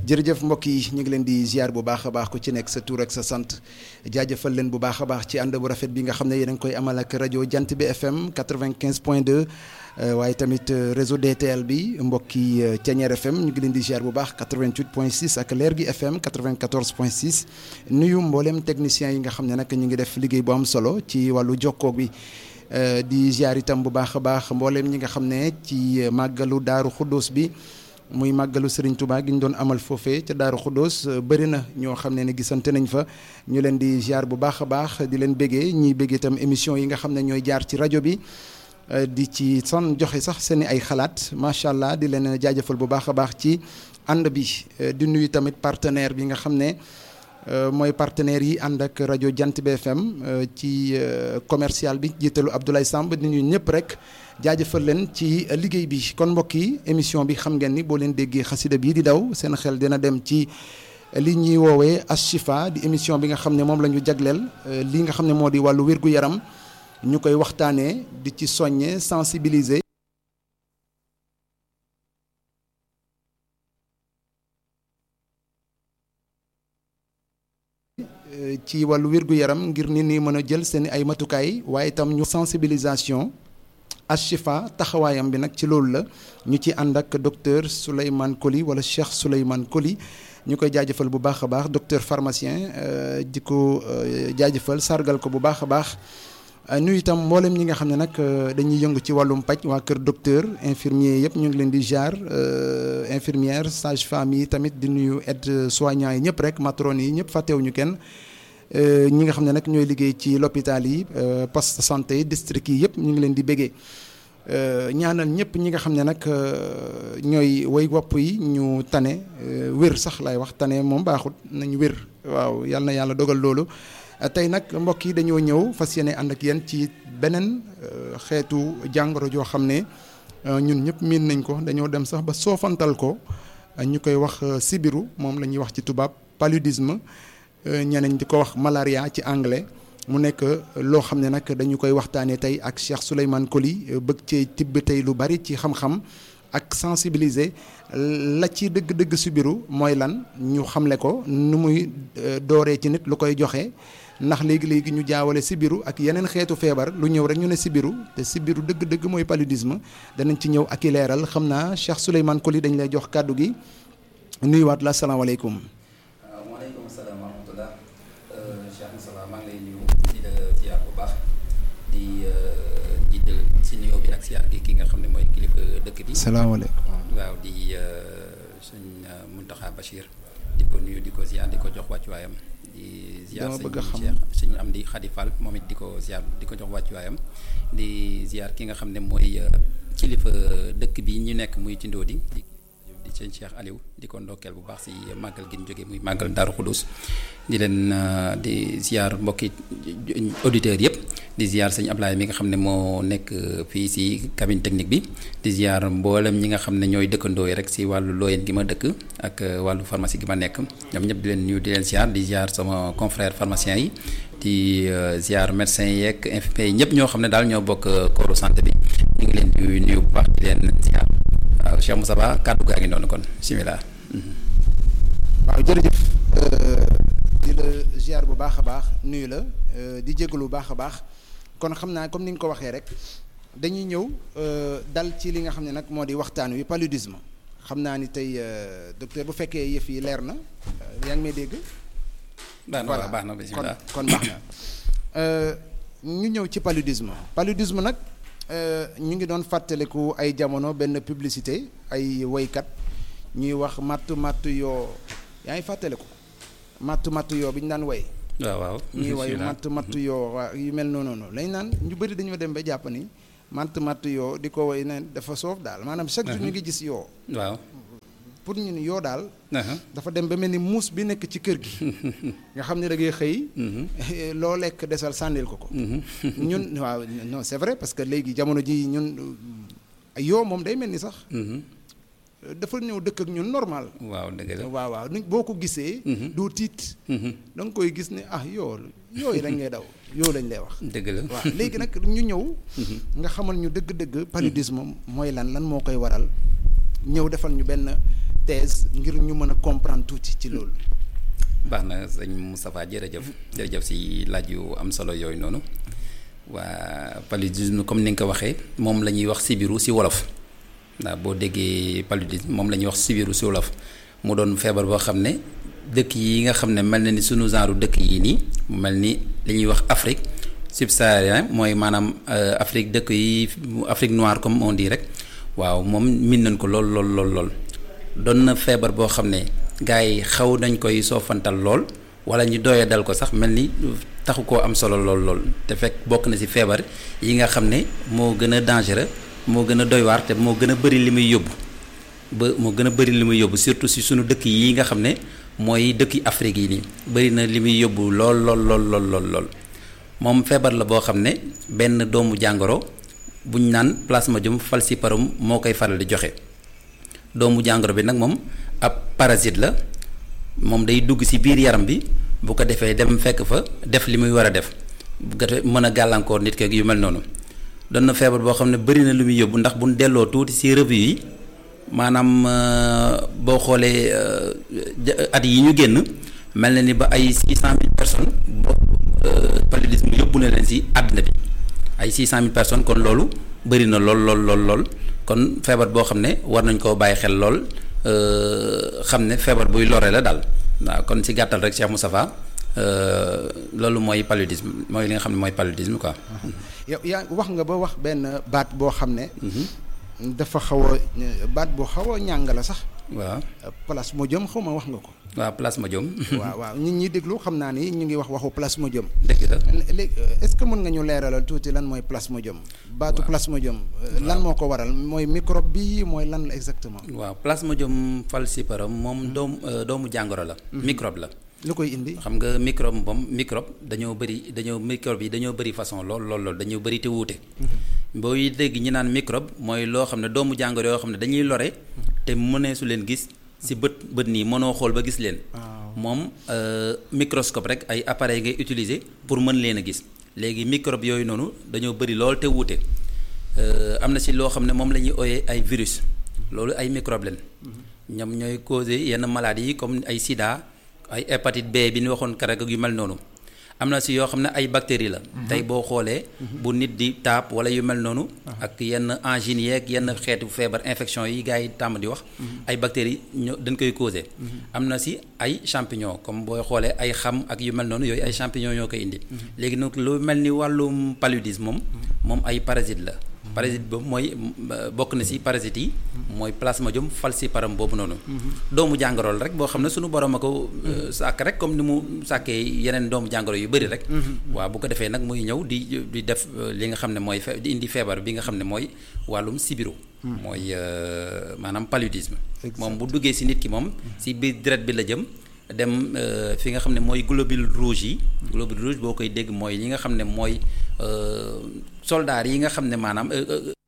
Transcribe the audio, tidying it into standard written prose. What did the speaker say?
jërëjëf mbokk yi ñu ngi leen di ziar bu baax a baax ku ci nekk sa tur ak sa sant jaajëfal leen bu baax a baax ci ànd bu rafet bi nga xam ne yéen a ngi koy amal ak rajo Jant bi FM 95.2 waaye tamit réseau DTL bi mbokki Thiéniere FM ñu ngi leen di ziar bu baax 88.6 ak Leer gi FM 94.6 nuyu mboolem techniciens yi nga xam ne nag ñu ngi def liggéey bu am solo ci wàllu jokkoo bi di ziar itam bu baax a baax mboolem ñi nga xam ne ci màggalu Daaru Xuddoos bi. muy màggalu Serigne Touba gi ñu doon amal foofee ca Daaru Xuddoos bëri na ñoo xam ne gisante nañ fa ñu leen di ziar bu baax a baax di leen béggee ñiy béggee itam émission yi nga xam ne ñooy jaar ci rajo bi di ci son joxe sax seen ay xalaat macha allah di leen jaajëfal bu baax a baax ci ànd bi di nuyu tamit partenaire bi nga xam ne mooy partenaires yi ànd ak rajo Jant bi FM ci commercial bi jiitalu Abdoulaye Samb di nuyu ñëpp rek. jaajëfal leen ci liggéey bi kon mbokk yi émission bi xam ngeen ni boo leen déggee xasida bii di daw seen xel dina dem ci li ñuy woowee Ashifa di émission bi nga xam ne moom la ñu jagleel li nga xam ne moo di wàllu wér-gu-yaram ñu koy waxtaanee di ci soññe sensibiliser. ci wàllu wér-gu-yaram ngir nit ñi mën a jël seen ay matukaay waaye itam ñu sensibilisation. Ashifa taxawaayam bi nag ci loolu la ñu ci ànd ak docteur Souleymane Coly wala Cheikh Souleymane Coly ñu koy jaajëfal bu baax a baax docteur pharmacien di ko jaajëfal sargal ko bu baax a baax nuyu itam mboolem ñi nga xam ne nag dañuy yëngu ci wàllum paj waa kër docteur infirmier yëpp ñu ngi leen di jaar infirmière sage femme yi tamit di nuyu aide soignant yi ñëpp rek matrone yi ñëpp fàttewuñu kenn ñi nga xam ne nag ñooy liggéey ci l'hôpital yi poste de santé yi district yi yëpp ñu ngi leen di béggee ñaanal ñëpp ñi nga xam ne nag ñooy way wopp yi ñu tane wér sax laay wax tane moom baaxut nañ wér waaw yal na yàlla dogal loolu tey nag mbokk yi dañoo ñëw fas yéene ànd ak yéen ci beneen xeetu jàngoro joo xam ne ñun ñëpp miin nañ ko dañoo dem sax ba soofantal ko ñu koy wax sibiru moom la ñuy wax ci tubaab paludisme ñeneen di ko wax malaria ci anglais mu nekk loo xam ne nag dañu koy waxtaanee tey ak Cheikh Souleymane Coly bëgg cee tibb tey lu bari ci xam-xam ak sensibiliser la ci dëgg-dëgg sibiru mooy lan ñu xamle ko nu muy dooree ci nit lu koy joxe ndax léegi-léegi ñu jaawale sibiru ak yeneen xeetu feebar lu ñëw rek ñu ne sibiru te sibiru dëgg-dëgg mooy paludisme danañ ci ñëw ak i leeral xam naa Cheikh Souleymane Coly dañ lay jox kàddu gi nuyuwaat la asalaamaaleykum. siyaar gi ki nga xam ne mooy kilifa dëkk bi. salaamaaleykum. waaw di sëñ Mountakha Bachir di ko nuyu di ko ziar di ko jox wàccuwaayam. di ziar sëñ Amdi Khady Fall moom it di ko ziar di ko jox wàccuwaayam. di ziar ki nga xam ne mooy kilifa dëkk bi ñu nekk muy Tindodi di sëñ Cheikh Aliou di ko ndokkeel bu baax si màggal gi ñu jógee muy màggal Daaru Xuddoos di leen di ziar mbokki auditeurs yëpp. di ziar sëñ Ablaye mi nga xam ne moo nekk fii si cabine technique bi di ziar mboolem ñi nga xam ne ñooy dëkkandoo yi rek si wàllu looyeen gi ma dëkk ak wàllu pharmacie gi ma nekk ñoom ñëpp di leen nuyu di leen ziar di ziar sama confrère pharmacien yi di ziar médecin yeeg infirmier yi ñëpp ñoo xam ne daal ñoo bokk corps santé bi ñu ngi leen di nuyu bu baax di leen ziar waaw Cheikh Moussa Ba kàddu gaa ngi noonu kon bismillah. waaw jërëjëf di la ziar bu baax a baax nuyu la di jégalu bu baax a baax. kon xam naa comme ni nga ko waxee rek dañuy ñëw dal ci li nga xam ne nag moo di waxtaan wi paludisme xam naa ni tey docteur bu fekkee yëf yi leer na yaa ngi may dégg. voilà baax na bismillah kon baax na ñu ñëw ci paludisme nag ñu ngi doon fàttaliku ay jamono benn publicité ay woykat ñuy wax mattu yoo yaa ngi fàttaliku mattu yoo bi ñu daan woy. waaw ñuy way matt yoo waa yu mel noonu lañ naan ñu bëri dañoo dem ba jàpp ni matt yoo di ko way ne dafa soof daal maanaam chaque jour ñu ngi gis yoo. waaw pour ñu ni yoo daal. dafa dem ba mel ni muus bi nekk ci kër gi. nga xam ne da ngay xëy. loo lekk desal sànnil ko. ñun waaw non c'est vrai parce que léegi jamono ji ñun yoo moom day mel ni sax. dafa ñëw dëkk ak ñun normal. waaw dëgg la waaw nit boo ko gisee. doo tiit. da nga koy gis ne yooyu lañ ngay daw yoo lañ lay wax. dëgg la waaw léegi nag ñu ñëw. nga xamal ñu dëgg-dëgg paludisme mooy lan moo koy waral ñëw defal ñu benn thèse ngir ñu mën a comprendre tuuti ci loolu. baax na sëñ Moustapha jërëjëf si laaj yu am solo yooyu noonu waa paludisme comme ni nga ko waxee moom la ñuy wax sibiru si wolof ndax boo déggee paludisme moom la ñuy wax sibiru si wolof mu doon feebar boo xam ne dëkk yi nga xam ne mel na ni sunu genre dëkk yii nii mu mel ni li ñuy wax Afrique subsaharienne mooy maanaam Afrique dëkk yi Afrique noire comme on dit rek waaw moom min nañ ko lool doon na feebar boo xam ne gars yi xaw nañ koy soofantal lool wala ñu doyee dal ko sax mel ni taxu koo am solo lool te fekk bokk na ci feebar yi nga xam ne moo gën a dangereux moo gën a doy waar te moo gën a bëri li muy yóbbu surtout ci sunu dëkk yi nga xam ne mooy dëkki Afrique yi nii bëri na li muy yóbbu lool moom feebar la boo xam ne benn doomu jàngoro buñ naan Plasmodium falciparum moo koy faral di joxe doomu jàngoro bi nag moom ab parasite la moom day dugg ci biir yaram bi bu ko defee dem fekk fa def li muy war a def bu ko defee mën a gàllankoor nit keeg yu mel noonu doon na feebar boo xam ne bëri na lu muy yóbbu ndax buñ delloo tuuti ci revue yi maanaam boo xoolee at yi ñu génn mel na ni ba ay 600,000 personnes paludisme yóbbu na leen ci àddina bi ay 600,000 personnes kon loolu bëri na lool kon feebar boo xam ne war nañ koo bàyyi xel lool xam ne feebar buy lore la daal waaw kon ci gàttal rek Cheikh Moustapha loolu mooy paludisme mooy li nga xam ne mooy paludisme quoi. yow yaa wax nga ba wax benn baat boo xam ne. dafa xaw a baat boo xaw a ñàng la sax. waaw Plasmodium xaw ma wax nga ko. waaw Plasmodium. waaw nit ñi déglu xam naa ni ñu ngi waxu Plasmodium. dëgg la léegi est-ce que mën nga ñu leeralal tuuti lan mooy Plasmodium. baatu Plasmodium. lan moo ko waral mooy microbe bi mooy lan la exactement. waaw Plasmodium falciparum moom doomu jàngoro la. microbe la. lu koy indi. xam nga microbe dañoo bëri façon lool dañoo bëri te wuute. booy dégg ñi naan microbe mooy loo xam ne doomu jàngoro yoo xam ne dañuy lore te mënee su leen gis ci bët nii mënoo xool ba gis leen. moom microscope rek ay appareil ngay utiliser pour mën leen a gis léegi microbe yooyu noonu dañoo bëri lool te wuute am na ci loo xam ne moom la ñuy ooyee ay virus loolu ay microbe leen ñoom ñooy causer yenn maladies yi comme ay sida ay hépatite B bi ñu waxoon karag yu mel noonu am na ci yoo xam ne ay bactéries la. tey boo xoolee. bu nit di taab wala yu mel noonu. ak yenn angines yeeg yenn xeetu feebar infection yi gars yi tàmm di wax. ay bactéries dañ koy causer. am na ci ay champignon comme booy xoolee ay xam ak yu mel noonu yooyu ay champignon ñoo koy indi. léegi nag lu mel ni wàllum paludisme moom ay parasite la. parasite boobu mooy bokk na ci parasites yi. mooy Plasmodium falciparum boobu noonu. doomu jàngoro la rek boo xam ne sunu borom a ko sàkk rek comme ni mu sàkkee yeneen doomu jàngoro yu bëri rek. waaw bu ko defee nag muy ñëw di def li nga xam ne mooy di indi feebar bi nga xam ne mooy wàllum sibiru. mooy maanaam paludisme. moom bu duggee ci nit ki moom ci biir deret bi la jëm. dem fi nga xam ne mooy globule rouge yi. globule rouge boo koy dégg mooy li nga xam ne mooy soldats yi nga xam ne maanaam